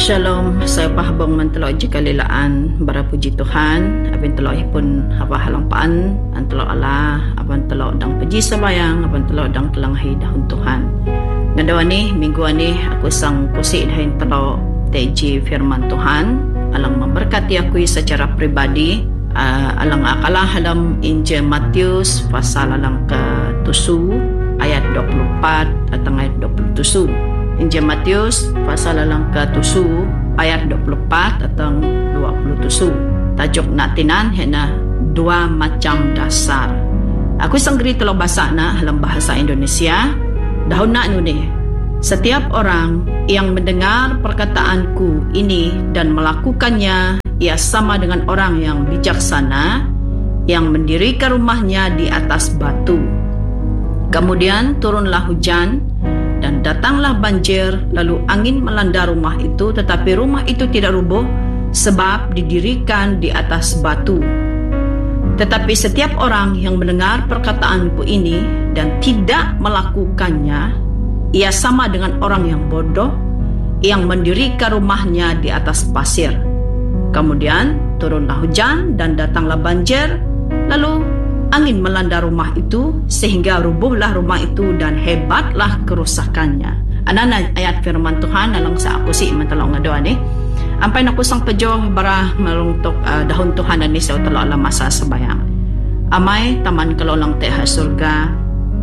Shalom, saya pahabang mantelok jika lilaan bara puji Tuhan. Abang telok pun apa halampaan antelok Allah, abang telok dang puji sembayang, abang telok dang kelanghi dahun Tuhan. Ngadawa ni minggu ni aku sang kusik dahin telok teji firman Tuhan, alang memberkati aku secara pribadi. Alang akalah dalam Injil Matius pasal alang ke-7 ayat 24 atau ayat 27. Injil Matius pasal alang ke-7 ayat 24 atau 27. Tajuk natinan hena dua macam dasar. Aku sanggeri telah bahasa na dalam bahasa Indonesia. Dahun nak ni, setiap orang yang mendengar perkataanku ini dan melakukannya, ia sama dengan orang yang bijaksana yang mendirikan rumahnya di atas batu. Kemudian turunlah hujan dan datanglah banjir, lalu angin melanda rumah itu, tetapi rumah itu tidak rubuh sebab didirikan di atas batu. Tetapi setiap orang yang mendengar perkataanku ini dan tidak melakukannya, ia sama dengan orang yang bodoh yang mendirikan rumahnya di atas pasir. Kemudian turunlah hujan dan datanglah banjir, lalu angin melanda rumah itu sehingga rubuhlah rumah itu dan hebatlah kerusakannya. Anak ayat firman Tuhan alang sa aku si mantalong ngadoa ni. Ampay na kusang pejo bara malungtok dahon Tuhan ni sa utalo alam masa sabayang. Amay taman kalau lang te ha surga.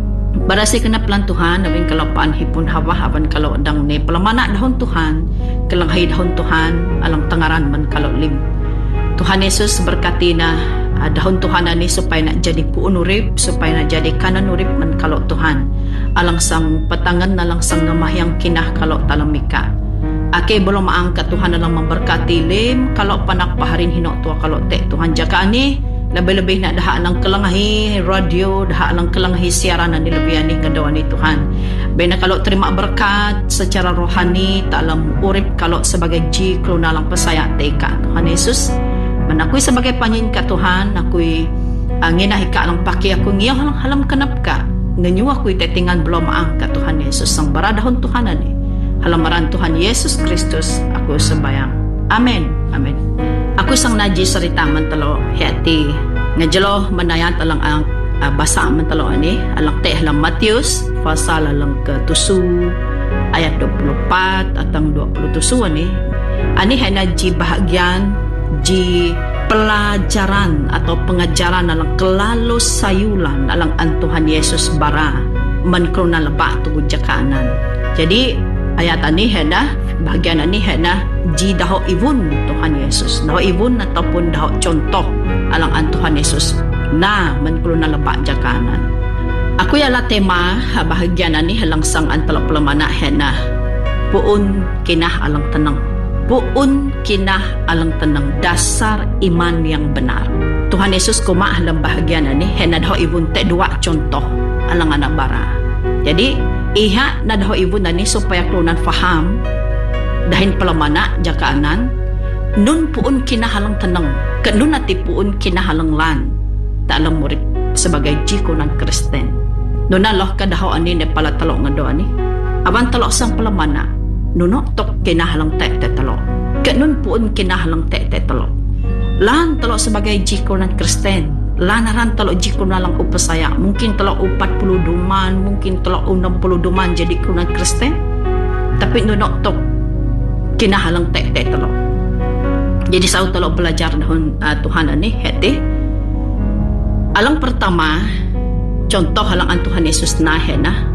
Bara si kenap lang Tuhan nawing kalau paan hipon hawa haban kalau dang ni palamana dahon Tuhan, kalanghay dahon Tuhan alang tangaran man kalau lim. Tuhan Yesus berkati na dahon Tuhan ani supaya nak jadi puun urip, supaya nak jadi kanan urip man kalau Tuhan. Alang sang patangan na lang sang ngamahyang kinah kalau talamika. Ake belum maangkat Tuhan alang memberkati lim kalau panak paharin hinok tua kalau te Tuhan jaga ani lebih-lebih nak dah alang kelangahi radio, dah alang kelangahi siaran ani lebih ani kedawan ni Tuhan. Bena kalau terima berkat secara rohani tak alam urip kalau sebagai ji keluna alang pesaya teka Tuhan Yesus. Menakui sebagai panyin ka Tuhan, akui nginah ika lang paki aku ngiyah halam kenap ka. Ngenyu aku tetingan belum maang ka Tuhan Yesus sang baradahon Tuhan ani. Halamaran Tuhan Yesus Kristus aku sembayang. Amen. Amen. Aku sang naji cerita mentelo hati ngejelo menayat alang ang basa mentelo ani alang teh halam Matius pasal alang ke-7 ayat 24 atau 27 ani. Ani hena ji bahagian ji pelajaran atau pengajaran alang kelalus sayulan alang an Tuhan Yesus bara menkrona lebak tugu jakanan. Jadi ayat ani hena bahagian ani hena ji daho ibun Tuhan Yesus, daho ibun ataupun daho contoh alang an Tuhan Yesus na menkrona lebak jakanan. Aku yala tema bahagian ani halang sang antelok pelemana hena puun kinah alang tenang. Puun kinah alang tenang dasar iman yang benar. Tuhan Yesus kuma dalam bahagian ini hena daho ibun te dua contoh alang anak bara. Jadi iha na daho ibun ani supaya kelunan faham dahin pelamana jakaanan nun puun kinah alang tenang ke nun ati puun kinah alang lan ta alang murid sebagai jikunan Kristen. Nuna loh ka daho ani ne pala talok ngado ani. Aban talok sang pelamana nunok tok kinahalang te telok. Kenun puun kinahalang te telok. Lan telok sebagai jikunan Kristen. Lanaran telok jikunan lang upasaya. Mungkin telok 40 duman, mungkin telok 60 duman jadi kunan Kristen. Tapi nunok tok kinahalang te telok. Jadi sau telok belajar dahon Tuhan ani hete. Alang pertama contoh halang an Tuhan Yesus nahena.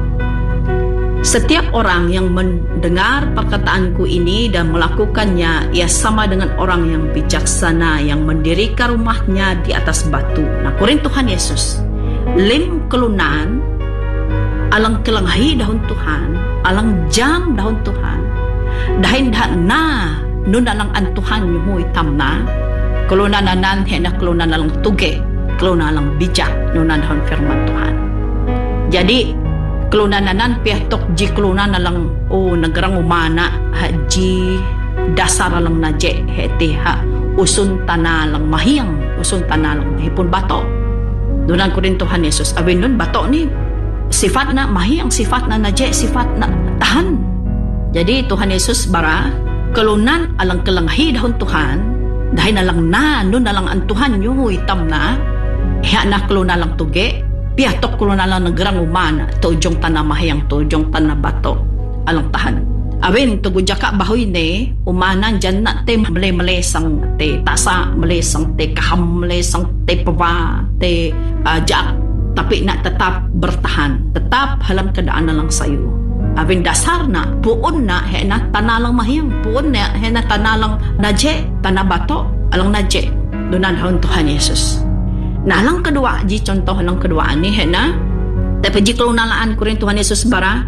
Setiap orang yang mendengar perkataanku ini dan melakukannya, ia sama dengan orang yang bijaksana yang mendirikan rumahnya di atas batu. Nah, kurin Tuhan Yesus. Lim kelunan, alang kelanghi dahun Tuhan, alang jam dahun Tuhan. Dahin dahan na, nun alang an Tuhan nyuhui tamna, kelunan anan hena kelunan alang tuge, kelunan alang bijak, nunan dahun firman Tuhan. Jadi, kelunananan pihak tok ji kelunan alang negerang umana haji dasar alang naje hete ha usun tanah alang mahiyang usun tanah alang mahipun bato dunan ko rin Tuhan Yesus abin nun bato ni sifat na mahiyang sifat na naje sifat na tahan. Jadi Tuhan Yesus bara kalunan alang kalanghi dahon Tuhan, dahil nalang na, no nalang ang Tuhan nyo, itam na, hiya na kalunan lang tuge, piatok kalunan lang nagrang umana, tujong tanamahiyang, tujong tanabato, alang tahan. Awin, tugudya ka bahoy ne, umanan dyan na te mali-malisang te tasa, malisang te kaham, malisang te pava, te jak, tapi na tetap bertahan, tetap halam kadaan na lang sayo. Awin dasar na, puon na, he na tanalang mahiyang, puon na, he na tanalang naje, tanabato, alang naje, doon hon Tuhan Yesus. Nalang kedua, di contoh lang kedua ni, he na, tapi jika unalaan ko rin Tuhan Yesus bara,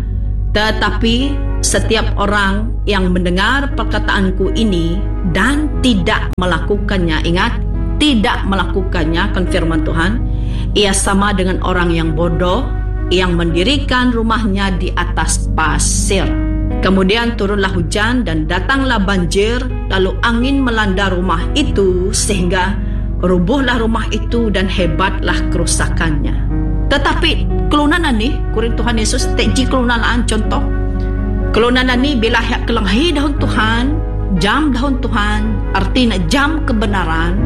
tetapi setiap orang yang mendengar perkataanku ini dan tidak melakukannya, ingat, tidak melakukannya, kan firman Tuhan, ia sama dengan orang yang bodoh, yang mendirikan rumahnya di atas pasir. Kemudian turunlah hujan dan datanglah banjir, lalu angin melanda rumah itu sehingga rubuhlah rumah itu dan hebatlah kerusakannya. Tetapi kelunanan ni, kurin Tuhan Yesus, teji kelunanaan contoh. Kelunangan ni bila hak kelanghi dahon Tuhan, jam dahon Tuhan, artinya jam kebenaran,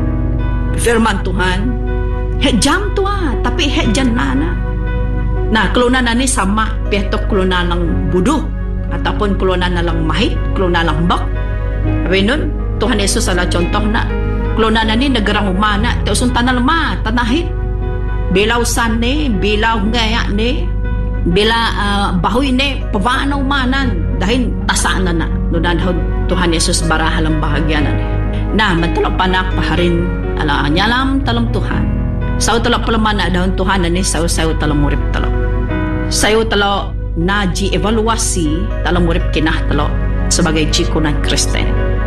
firman Tuhan, hek jam tua, tapi hek janana. Nah, kelunangan ni sama pihak kelunangan lang buduh, ataupun kelunangan lang mahit, kelunangan lang bak. Abenun, Tuhan Yesus adalah contoh na, kelunangan ni negarang umana, teusun tanah lemah, tanahit, bilau sane, bilau ngayak ni, bila bahoy ne pavaan umanan dahil tasaan na nudan Tuhan Yesus bara halang bahagia na na matulog panak paharin ala nyalam talam Tuhan saw talo palaman na dahon Tuhan na ni saw talam murip talo sayo talo naji evaluasi talam murip kinah talo sebagai jikunan Kristen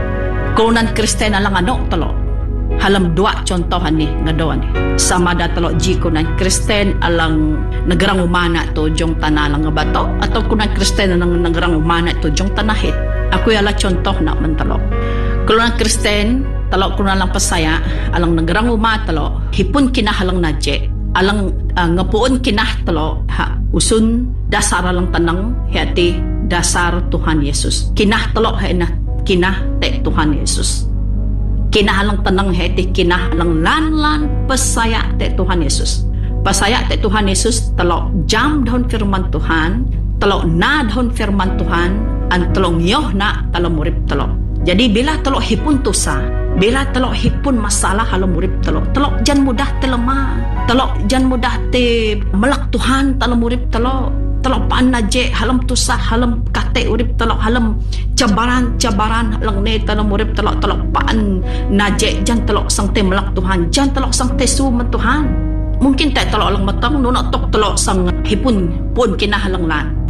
kunan Kristen alang ano talo halam dua contohan ni ngadoan ni sama da talo jikunan Kristen alang nagarang umana to jong tanah lang bato atau kunan Kristen nang nagarang umana to jong tanahit ako yala contoh na mentalo kunan Kristen talo kunan lang pasaya alang nagarang umana talo hipun kinahalang naje alang ngapuon kinah talo ha usun dasar lang tanang hati dasar Tuhan Yesus kinah talo ha na kinah te Tuhan Yesus kinahalang tanang heti kinahalang lan pasaya te Tuhan Yesus pasaya te Tuhan Yesus talo jam dahon firman Tuhan talo na dahon firman Tuhan an talo ngiyoh na talo murip talo jadi bila talo hipun tusa bila talo hipun masalah halo murip talo jan mudah te lemah talo jan mudah te melak Tuhan talo murip talo paan naje halam tusah halam kate urip talo halam cabaran halang ne talo urip talo paan naje jan talo sang te melak Tuhan jan talo sang te suman Tuhan mungkin tak talo alang matang nuno tok talo sang hipun pun kinahalang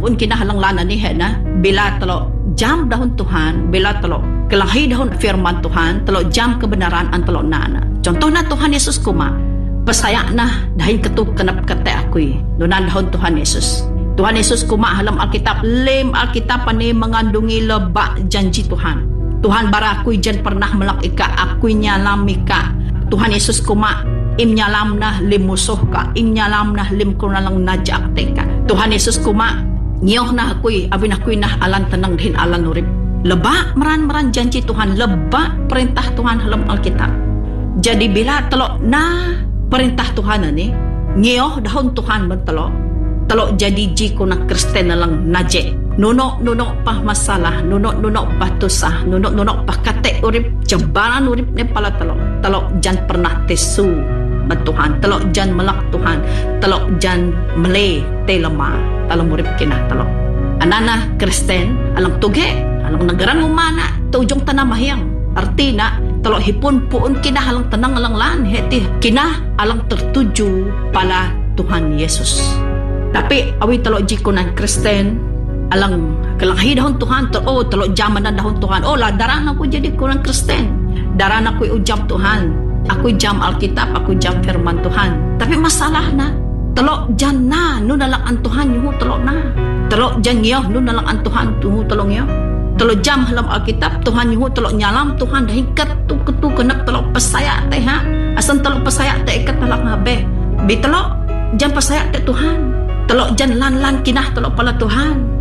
lan ani hena bila talo jam dahon Tuhan bila talo kelahi dahon firman Tuhan talo jam kebenaran an talo nana contohna Tuhan Yesus kuma pasaya nah dahin ketuk kenap kate akui nunan dahon Tuhan Yesus Tuhan Yesus kuma halam Alkitab lem Alkitab ani mengandungi lebak janji Tuhan bara akui jan pernah melak ika akui nyalam ika Tuhan Yesus kuma im nyalam nah lim musuh ka im nyalam nah lim kunalang najak teka Tuhan Yesus kuma nyoh nah akui abin akui nah alan tenang din alan urip lebak meran janji Tuhan lebak perintah Tuhan halam Alkitab jadi bila telok nah perintah Tuhan ani nyoh dahon Tuhan mentelo talo jadi jiko na Kristen na lang naje nuno pah masalah nuno pah tusah nuno pah kate urip jabaran urip ne pala talo jan pernah tesu Tuhan talo jan melak Tuhan talo jan mele te lemah talo urip kinah talo anana Kristen alang tuge alang nagaran umana tujong tanah mahiyang artina talo hipun puun kinah alang tenang alang lan heti kinah alang tertuju pala Tuhan Yesus tapi awi talo jikunan Kristen alang kelanghi dahon Tuhan talo zaman na dahon Tuhan lah darana ko jadi kunan Kristen darana ko ujam Tuhan aku jam Alkitab aku jam firman Tuhan tapi masalah na talo jan na nu nalang an Tuhan yuhu talo na talo jan ngiyoh nu nalang an Tuhan tuhu talo ngiyoh talo jam halam Alkitab Tuhan yuhu talo nyalam Tuhan dahi ketu kenap talo pasaya teh ha asan talo pasaya teh ikat talak habe bi talo jam pasaya teh Tuhan talo jan lan kinah talo pala Tuhan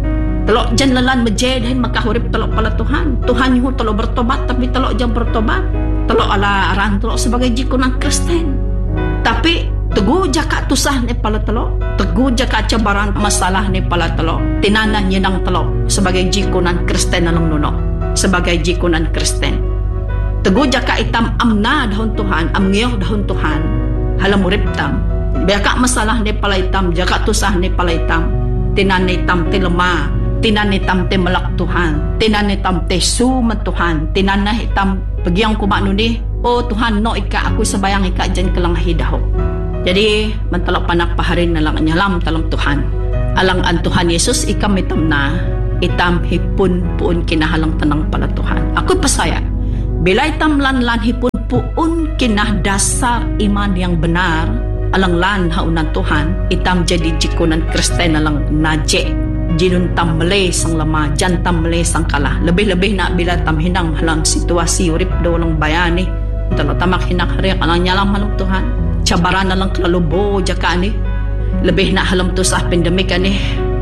Talo dyan lalan majed hin makahurip talo pala Tuhan. Tuhan yung talo bertobat tapi talo dyan bertobat. Talo ala aran talo sebagai jiko ng Kristen. Tapi teguh jaka tusah ni pala talo. Teguh jaka cabaran masalah ni pala talo. Tinanan niya ng talo sebagai jiko ng Kristen na nuno. Sebagai jiko ng Kristen. Teguh jaka itam amna dahon Tuhan, amngiyoh dahon Tuhan. Halam urip tam. Biaka masalah ni pala itam, jaka tusah ni pala itam. Tinan ni tam ti lemah, tinan ni tam ti melak Tuhan, tinan ni tam ti sumat Tuhan, tinan na itam pagyang kumano ni, oh Tuhan no ika ako sabayang ika dyan kalang hidaho. Jadi mantalak panak paharin na lang anyalam talang Tuhan. Alang an Tuhan Yesus ikam itam na, itam hipun puun kinahalang tanang pala Tuhan. Ako pasaya. Bila itam lan hipun puun kinah dasar iman yang benar, alang lan haunan Tuhan, itam jadi jikunan Kristen alang naje, jinun tam mele sang lama, jan tam mele sang kalah. Lebih-lebih na bila tam hinang halang situasi urip do lang bayani, talo tamak hinak hari alang nyalam halang Tuhan. Cabaran alang kalalubo jaka ni. Lebih na halam to sa pandemic ani,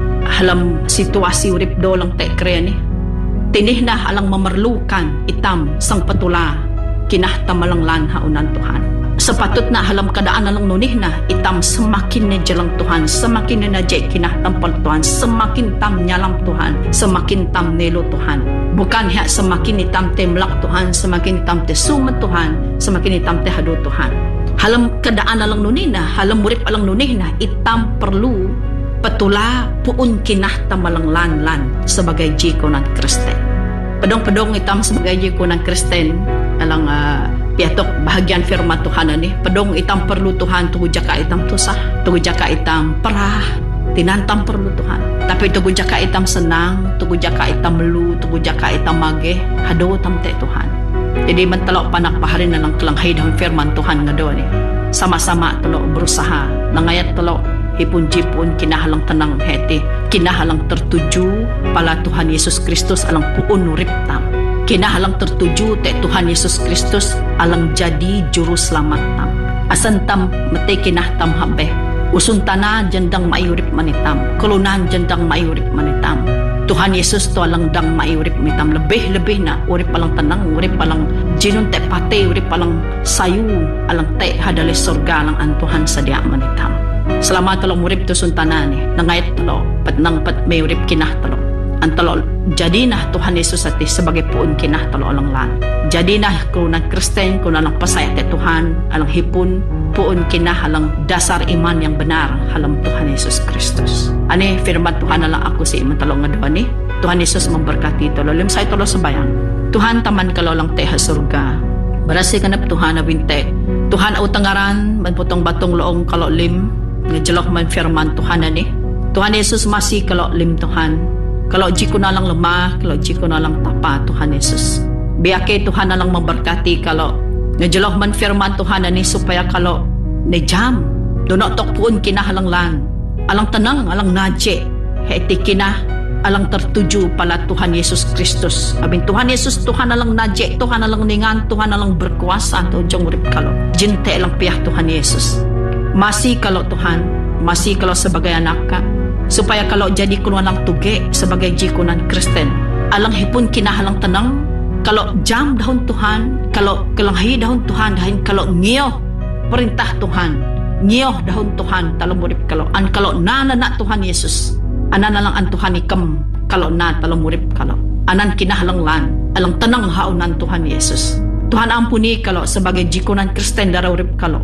halam situasi urip do lang tekre ni. Tinih na alang mamerlukan itam sang patula kinah tamalang lan haunan Tuhan. Sepatut na halam kadaan na lang nunih na itam semakin na jalang Tuhan, semakin na jay kinah tampal Tuhan, semakin tam nyalam Tuhan, semakin tam nelo Tuhan. Bukan ya semakin itam temlak Tuhan, semakin itam te sumat Tuhan, semakin itam te hado Tuhan. Halam kadaan na lang nunih na, halam murip alang nunih na itam perlu patula puun kinah tamalang lan sebagai jiko ng Kristen. Pedong-pedong itam sebagai jiko ng Kristen alang piatok bahagian firman Tuhan ni. Pedong itam perlu Tuhan tugu jaka itam tusah, tugu jaka itam perah, tinantam perlu Tuhan. Tapi tugu jaka itam senang, tugu jaka itam melu, tugu jaka itam mage, hado tam te Tuhan. Jadi mentelok panak paharin na lang kelanghay dahon firman Tuhan nga doon ni. Sama-sama telok berusaha, nangayat telok hipun jipun kinahalang tenang heti, kinahalang tertuju pala Tuhan Yesus Kristus alang puun urip tam. Kinahalang tertuju te Tuhan Yesus Kristus alang jadi juru selamat tam. Asan tam mete kinah tam habeh. Usun tanah jandang maayurip manitam, kelunan jandang maayurip manitam. Tuhan Yesus to alang dang maayurip mitam, lebih-lebih na urip palang tenang, urip palang jinun te pate, urip palang sayu alang te hadale surga alang an Tuhan sadia manitam. Selama tolong urip to suntana ni, nangayat tolo, pat nang pat may urip kinah tolo. Ang tolo, jadi nah Tuhan Yesus ati sebagai puun kinah tolo alang lan. Jadi nah kunan Kristen, kunan alang pasayat te Tuhan, alang hipun, puun kinah alang dasar iman yang benar halam Tuhan Yesus Kristus. Ani firman Tuhan alang ako si iman talo nga doon ni. Tuhan Yesus memberkati tolo. Limsay tolo sabayang. Tuhan taman kalo lang te ha surga. Barasi kanap Tuhan na binte. Tuhan utangaran, manputong batong loong kalo lim. Ngajalok man firman Tuhan na ni. Tuhan Yesus masih kalo lim Tuhan. Kalau jiko na lang lemah, kalau jiko na lang tapa Tuhan Yesus. Biyake Tuhan na lang memberkati kalau najalok man firman Tuhan na ni supaya kalau nejam, dono tok puun kinahalang lan. Alang tenang, alang naje, heti kinah, alang tertuju pala Tuhan Yesus Kristus. Abin Tuhan Yesus, Tuhan na lang naje, Tuhan na lang ningan, Tuhan na lang berkuasa, to jong urip kalau. Jinte lang piyah Tuhan Yesus. Masih kalau Tuhan, masih kalau sebagai anak ka, supaya kalau jadi kunuan lang tuge sebagai jikunan Kristen. Alang hipun kinahalang tenang, kalau jam dahon Tuhan, kalau kelanghi dahon Tuhan, dahin kalau ngiyo perintah Tuhan, ngiyo dahon Tuhan, talong murip kalau nana Tuhan Yesus, anan na lang an Tuhan ikam, kalau na talong murip kalau, anan kinahalang lan, alang tenang haunan Tuhan Yesus. Tuhan ampuni kalau sebagai jikunan Kristen darah urip kalau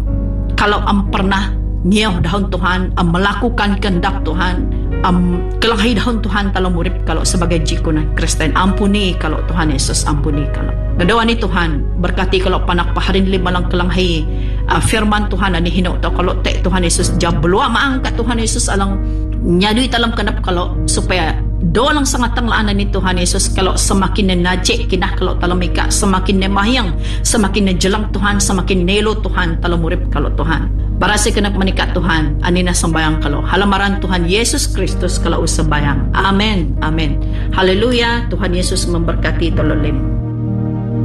am pernah ngiyo dahon Tuhan, am melakukan kehendak Tuhan, kelanghi dahon Tuhan talong murip kalau sebagai jikunan Kristen. Ampuni kalau Tuhan Yesus, ampuni kalau. Nadawa ni Tuhan, berkati kalau panak paharin lima lang kelanghi firman Tuhan ani hino to kalau te Tuhan Yesus jab belua maangkat Tuhan Yesus alang nyadui talam kanap kalau supaya do lang sangatang laanan ni Tuhan Yesus kalau semakin naje kinah kalau talam ika, semakin nemahyang, semakin najelang Tuhan, semakin nelo Tuhan talong murip kalau Tuhan. Barasi kanak manikat Tuhan, anina sambayang kalau. Halamaran Tuhan Yesus Kristus kalau usabayang. Amen. Amen. Haleluya. Tuhan Yesus memberkati tololim.